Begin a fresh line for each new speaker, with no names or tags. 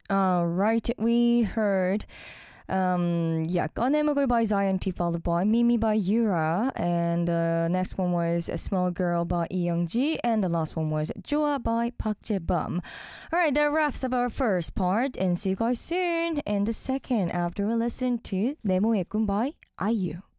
All right, we heard 꺼내먹을 by Zion T followed by Mimi by Yura, and the next one was A Small Girl by Lee Young-ji, and the last one was Joa by Park Jae-bum. All right, that wraps up our first part, and see you guys soon in the second after we listen to 네모의 꿈 by IU.